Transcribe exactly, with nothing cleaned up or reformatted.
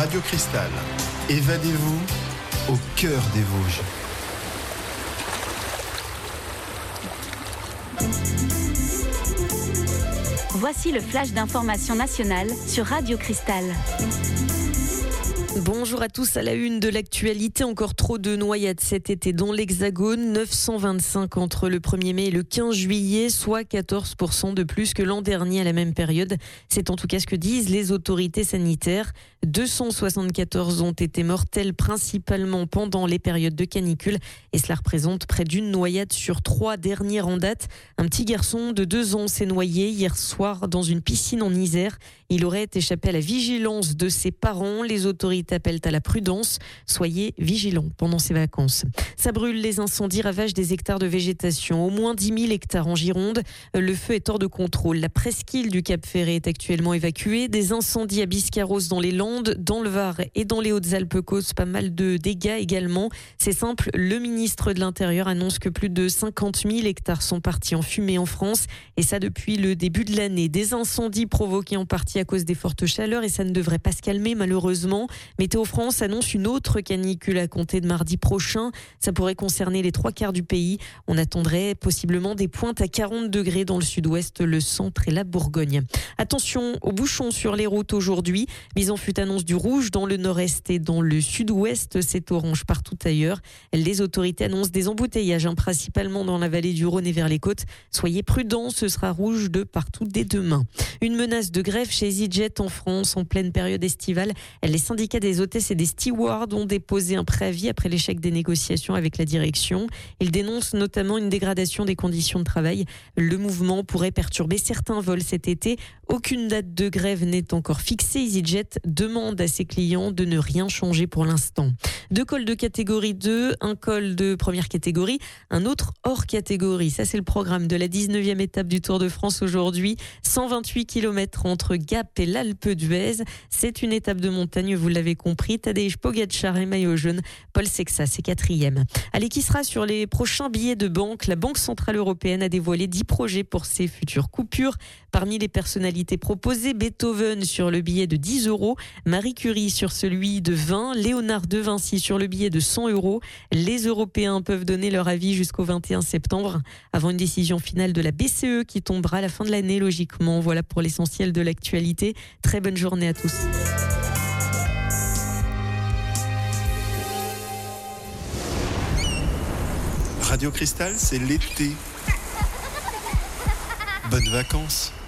Radio Cristal. Évadez-vous au cœur des Vosges. Voici le flash d'information nationale sur Radio Cristal. Bonjour à tous, à la une de l'actualité, encore trop de noyades cet été dans l'Hexagone, neuf cent vingt-cinq entre le premier mai et le quinze juillet, soit quatorze pour cent de plus que l'an dernier à la même période. C'est en tout cas ce que disent les autorités sanitaires. deux cent soixante-quatorze ont été mortels principalement pendant les périodes de canicule et cela représente près d'une noyade sur trois dernières en date. Un petit garçon de deux ans s'est noyé hier soir dans une piscine en Isère. Il aurait échappé à la vigilance de ses parents. Les autorités appellent à la prudence. Soyez vigilants pendant ces vacances. Ça brûle, les incendies ravagent des hectares de végétation. Au moins dix mille hectares en Gironde. Le feu est hors de contrôle. La presqu'île du Cap Ferré est actuellement évacuée. Des incendies à Biscarrosse dans les Landes, dans le Var et dans les Hautes-Alpes causent pas mal de dégâts également. C'est simple, le ministre de l'Intérieur annonce que plus de cinquante mille hectares sont partis en fumée en France. Et ça depuis le début de l'année. Des incendies provoqués en partie à cause des fortes chaleurs et ça ne devrait pas se calmer malheureusement. Météo France annonce une autre canicule à compter de mardi prochain. Ça pourrait concerner les trois quarts du pays. On attendrait possiblement des pointes à quarante degrés dans le sud-ouest, le centre et la Bourgogne. Attention aux bouchons sur les routes aujourd'hui. Mise en fuite annonce du rouge dans le nord-est et dans le sud-ouest. C'est orange partout ailleurs. Les autorités annoncent des embouteillages, hein, principalement dans la vallée du Rhône et vers les côtes. Soyez prudents, ce sera rouge de partout dès demain. Une menace de grève chez EasyJet en France en pleine période estivale. Les syndicats des hôtesses et des stewards ont déposé un préavis après l'échec des négociations avec la direction. Ils dénoncent notamment une dégradation des conditions de travail. Le mouvement pourrait perturber certains vols cet été. Aucune date de grève n'est encore fixée. EasyJet demande à ses clients de ne rien changer pour l'instant. Deux cols de catégorie deux, un col de première catégorie, un autre hors catégorie. Ça, c'est le programme de la dix-neuvième étape du Tour de France aujourd'hui. cent vingt-huit kilomètres entre Gap et l'Alpe d'Huez. C'est une étape de montagne, vous l'avez compris. Tadej Pogačar et maillot jaune. Paul Sexas est quatrième. Allez, qui sera sur les prochains billets de banque? La Banque Centrale Européenne a dévoilé dix projets pour ses futures coupures. Parmi les personnalités proposées, Beethoven sur le billet de dix euros, Marie Curie sur celui de vingt, Léonard de Vinci sur le billet de cent euros. Les Européens peuvent donner leur avis jusqu'au vingt et un septembre, avant une décision finale de la B C E qui tombera à la fin de l'année logiquement. Voilà pour l'essentiel de l'actualité. Très bonne journée à tous. Radio Cristal, c'est l'été. Bonnes vacances.